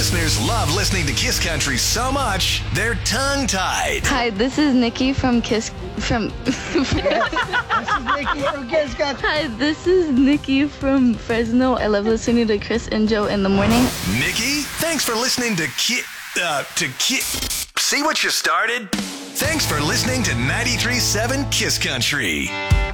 listeners love listening to Kiss Country so much, they're tongue-tied. Hi, this is Nikki from Kiss. This is Nikki from Kiss Country. Hi, this is Nikki from Fresno. I love listening to Chris and Joe in the morning. Nikki, thanks for listening to See what you started? Thanks for listening to 93.7 Kiss Country.